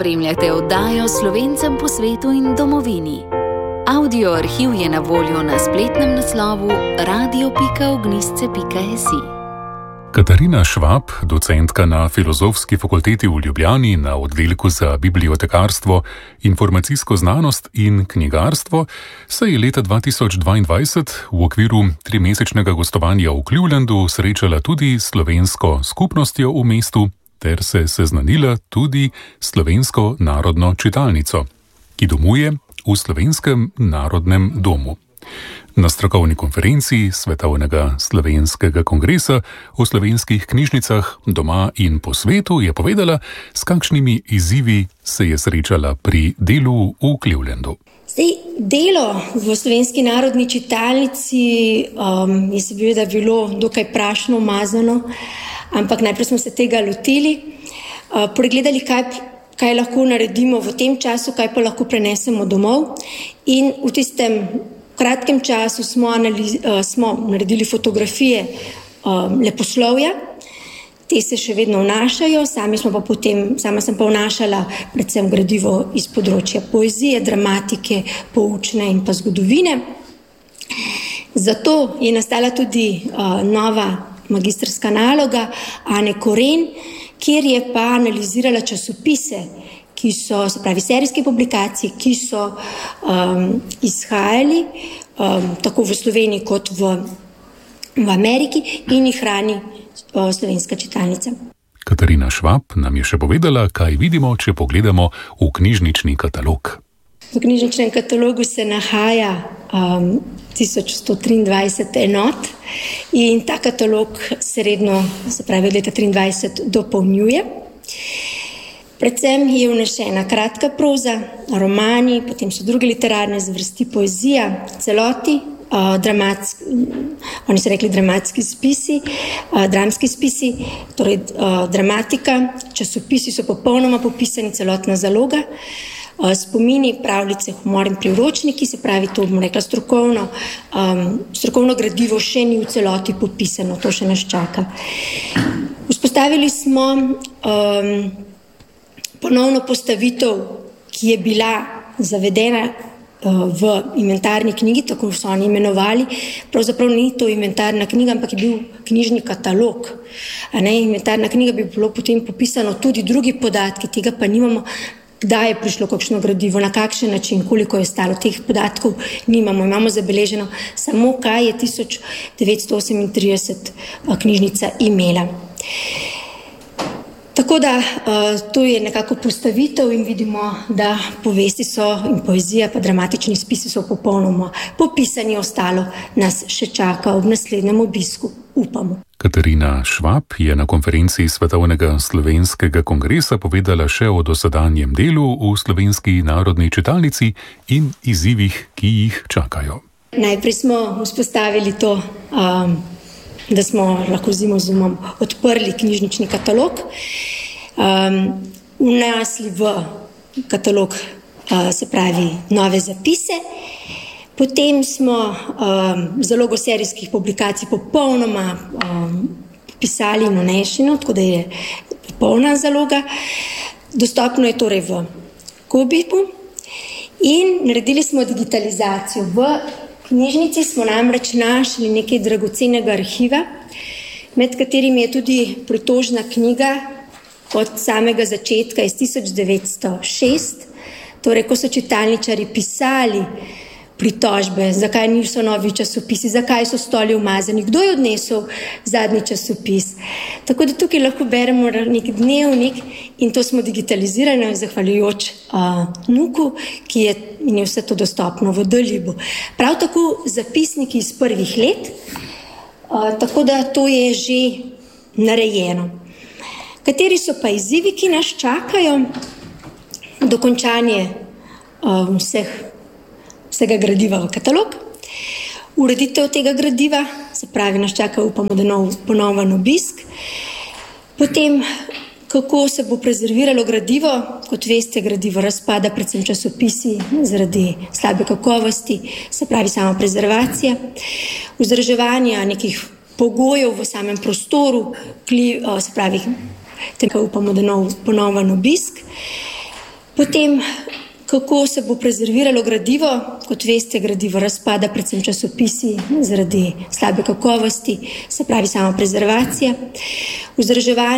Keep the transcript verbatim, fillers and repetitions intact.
spremljate oddajo Slovencem po svetu in domovini. Audio arhiv je na voljo na spletnem naslovu radio pika ognjisce pika si. Katarina Švab, docentka na Filozofski fakulteti v Ljubljani na oddelku za bibliotekarstvo, informacijsko znanost in knjigarstvo, se je leta dva tisoč dvaindvajset v okviru trimesečnega gostovanja v Clevelandu srečala tudi s slovensko skupnostjo v mestu ter se seznanila tudi s Slovensko narodno čitalnico, ki domuje v Slovenskem narodnem domu. Na strokovni konferenci Svetovnega slovenskega kongresa o slovenskih knjižnicah doma in po svetu je povedala, s kakšnimi izzivi se je srečala pri delu v Clevelandu. Zdaj, delo v Slovenski narodni čitalnici um, je seveda bilo dokaj prašno umazano, ampak najprej smo se tega lotili, uh, pregledali, kaj, kaj lahko naredimo v tem času, kaj pa lahko prenesemo domov, in v tistem kratkem času smo, analiz, uh, smo naredili fotografije uh, leposlovja. Te se še vedno vnašajo, sami smo pa potem, sama sem pa vnašala predvsem gradivo iz področja poezije, dramatike, poučne in pa zgodovine. Zato je nastala tudi uh, nova magistrska naloga Ane Koren, kjer je pa analizirala časopise, ki so, se pravi, serijske publikacije, ki so um, izhajali um, tako v Sloveniji kot v, v Ameriki in jih hrani uh, Slovenska čitalnica. Katarina Švab nam je še povedala, kaj vidimo, če pogledamo v knjižnični katalog. V knjižničnem katalogu se nahaja um, tisoč sto triindvajset enot in ta katalog se redno, se pravi od leta triindvajset, dopolnjuje. Predvsem je vnešena kratka proza, romani, potem so druge literarne zvrsti, poezija, celoti, uh, dramatski, oni so rekli dramatski spisi, uh, dramski spisi, torej uh, dramatika, časopisi so popolnoma popisani, celotna zaloga, uh, spomini, pravljice, humor in priročniki, se pravi, to bomo rekla strokovno, um, strokovno gradivo še ni v celoti popisano, to še nas čaka. Vzpostavili smo um, ponovno postavitev, ki je bila zavedena uh, v inventarni knjigi, tako so oni imenovali. Pravzaprav ni to inventarna knjiga, ampak je bil knjižni katalog. A ne, inventarna knjiga bi bilo potem popisano tudi drugi podatki, tega pa nimamo, kdaj je prišlo kakšno gradivo, na kakšen način, koliko je stalo, teh podatkov nimamo. Imamo zabeleženo samo, kaj je tisoč devetsto osemintrideset knjižnica imela. Tako da uh, to je nekako postavitev in vidimo, da povesti so in poezija pa dramatični spisi so popolnoma popisani, ostalo nas še čaka ob naslednjem obisku, upamo. Katarina Švab je na konferenci Svetovnega slovenskega kongresa povedala še o dosedanjem delu v Slovenski narodni čitalnici in izzivih, ki jih čakajo. Najprej smo vzpostavili to, um, da smo lahko z izumom odprli knjižnični katalog, um, vnesli v katalog, uh, se pravi, nove zapise. Potem smo um, zalogo serijskih publikacij popolnoma um, pisali in vnešeno, tako da je popolna zaloga. Dostopno je torej v Kobibu in naredili smo digitalizacijo. V knjižnici smo namreč našli nekaj dragocenega arhiva, med katerimi je tudi pritožna knjiga od samega začetka iz tisoč devetsto šest, torej ko so čitalničari pisali pritožbe, zakaj niso novi časopisi, zakaj so stoli umazani, kdo je odnesel zadnji časopis. Tako da tukaj lahko beremo nek dnevnik in to smo digitalizirali zahvaljujoč uh, Nuku, ki je, in je vse to dostopno v Dolibu. Prav tako zapisniki iz prvih let, uh, tako da to je že narejeno. Kateri so pa izzivi, ki nas čakajo? Dokončanje uh, vseh vsega gradiva v katalog, ureditev tega gradiva, se pravi, nas čaka, upamo, da nov, ponoven obisk. Potem, kako se bo prezerviralo gradivo, kot veste, gradivo razpada, predvsem časopisi zaradi slabe kakovosti, se pravi, sama prezervacija, vzdrževanje nekih pogojev v samem prostoru, se pravi, tega upamo, da nov, ponoven obisk. Potem, kako se bo prezerviralo gradivo, kot veste, gradivo razpada, predvsem časopisi zaradi slabe kakovosti, se pravi sama prezervacija. Vzdrževanje